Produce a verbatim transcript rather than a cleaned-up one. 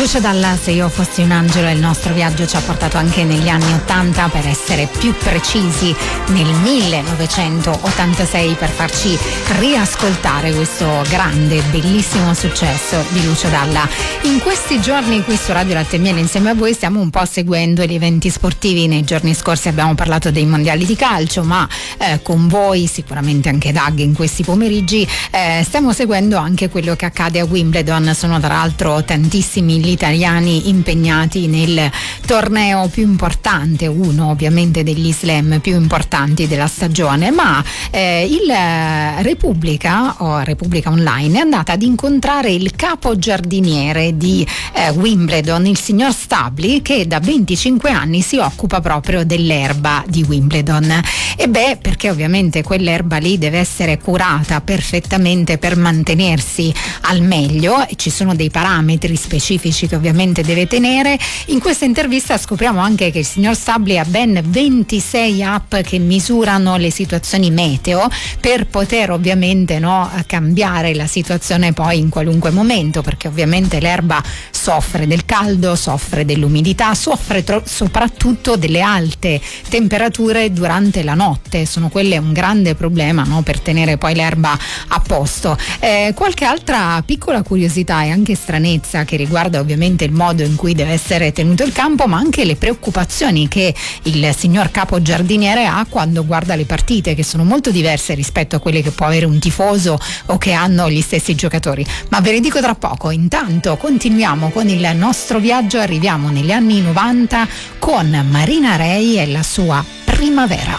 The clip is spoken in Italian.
Lucio Dalla, Se io fossi un angelo, il nostro viaggio ci ha portato anche negli anni ottanta, per essere più precisi nel millenovecentottantasei, per farci riascoltare questo grande, bellissimo successo di Lucio Dalla. In questi giorni qui su Radio Latte e Miele insieme a voi stiamo un po' seguendo gli eventi sportivi. Nei giorni scorsi abbiamo parlato dei mondiali di calcio, ma eh, con voi, sicuramente anche Dag in questi pomeriggi, eh, stiamo seguendo anche quello che accade a Wimbledon. Sono tra l'altro tantissimi gli italiani impegnati nel torneo più importante, uno ovviamente degli slam più importanti della stagione, ma eh, il Repubblica o Repubblica Online è andata ad incontrare il capo giardiniere di eh, Wimbledon, il signor Stabli, che da venticinque anni si occupa proprio dell'erba di Wimbledon. E beh, perché ovviamente quell'erba lì deve essere curata perfettamente per mantenersi al meglio, e ci sono dei parametri specifici che ovviamente deve tenere. In questa intervista scopriamo anche che il signor Stabli ha ben ventisei app che misurano le situazioni meteo per poter ovviamente no, cambiare la situazione poi in qualunque momento, perché ovviamente l'erba soffre del caldo, soffre dell'umidità, soffre tro- soprattutto delle alte temperature durante la notte. Sono quelle un grande problema, no, per tenere poi l'erba a posto. Eh, qualche altra piccola curiosità e anche stranezza che riguarda ovviamente il modo in cui deve essere tenuto il campo, ma anche le preoccupazioni che il signor capo giardiniere ha quando guarda le partite, che sono molto diverse rispetto a quelle che può avere un tifoso o che hanno gli stessi giocatori. Ma ve le dico tra poco. Intanto continuiamo con il nostro viaggio, arriviamo negli anni novanta con Marina Rei e la sua Primavera.